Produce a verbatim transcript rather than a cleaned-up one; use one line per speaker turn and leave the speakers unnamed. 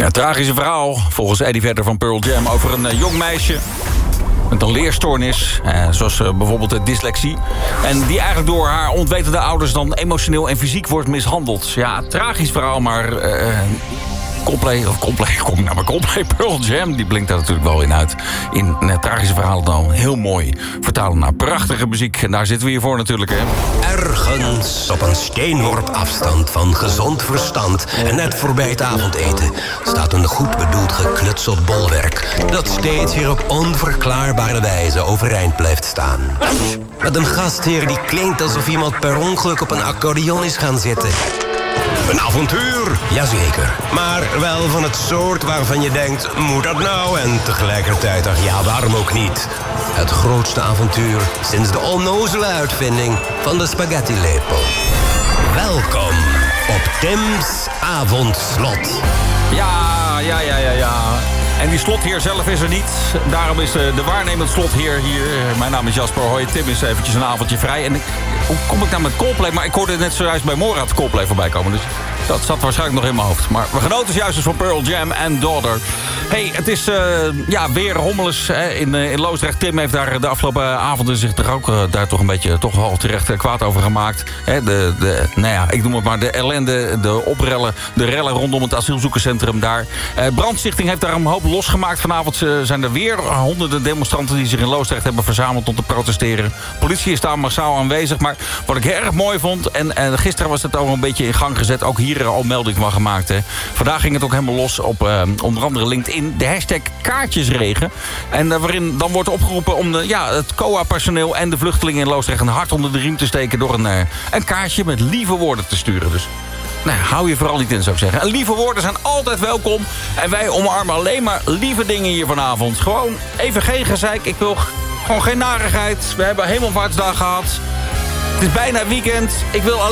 Ja, tragische verhaal, volgens Eddie Vedder van Pearl Jam... over een uh, jong meisje met een leerstoornis, eh, zoals uh, bijvoorbeeld uh, dyslexie... en die eigenlijk door haar onwetende ouders dan emotioneel en fysiek wordt mishandeld. Ja, tragisch verhaal, maar... Uh, Coldplay, of Coldplay, kom nou maar Coldplay, Pearl Jam, die blinkt daar natuurlijk wel in uit. In uh, tragische verhalen dan heel mooi vertalen naar prachtige muziek. En daar zitten we hier voor natuurlijk, hè.
Ergens op een steenworp afstand van gezond verstand en net voorbij het avondeten staat een goed bedoeld geknutseld bolwerk dat steeds weer op onverklaarbare wijze overeind blijft staan. Met een gastheer die klinkt alsof iemand per ongeluk op een accordeon is gaan zitten. Een avontuur, jazeker. Maar wel van het soort waarvan je denkt, moet dat nou? En tegelijkertijd, ach ja, waarom ook niet? Het grootste avontuur sinds de onnozele uitvinding van de spaghetti-lepel. Welkom op Tim's Avondslot.
Ja, ja, ja, ja, ja. En die slotheer zelf is er niet. Daarom is de, de waarnemend slotheer hier. Mijn naam is Jasper. Hoi, Tim is eventjes een avondje vrij. En ik, hoe kom ik nou met Coldplay? Maar ik hoorde net zojuist bij Morad Coldplay voorbij komen. Dus dat zat waarschijnlijk nog in mijn hoofd. Maar we genoten dus juist eens van Pearl Jam en Daughter. Hey, het is uh, ja, weer rommeles hè, in, uh, in Loosdrecht. Tim heeft daar de afgelopen avonden zich toch ook uh, daar toch een beetje toch wel terecht uh, kwaad over gemaakt. Hè, de, de, nou ja, ik noem het maar de ellende, de oprellen, de rellen rondom het asielzoekerscentrum daar. Uh, Brandstichting heeft daar een hoop losgemaakt. Vanavond uh, zijn er weer honderden demonstranten die zich in Loosdrecht hebben verzameld om te protesteren. Politie is daar massaal aanwezig. Maar wat ik erg mooi vond, en, en gisteren was het al een beetje in gang gezet, ook hier al melding van gemaakt. Hè. Vandaag ging het ook helemaal los op uh, onder andere LinkedIn. De hashtag kaartjesregen. En uh, waarin dan wordt opgeroepen om de, ja, het C O A-personeel en de vluchtelingen in Loosdrecht een hart onder de riem te steken door een, uh, een kaartje met lieve woorden te sturen. Dus nou, hou je vooral niet in, zou ik zeggen. En lieve woorden zijn altijd welkom. En wij omarmen alleen maar lieve dingen hier vanavond. Gewoon even geen gezeik. Ik wil gewoon geen narigheid. We hebben Hemelvaartsdag gehad. Het is bijna weekend. Ik wil alleen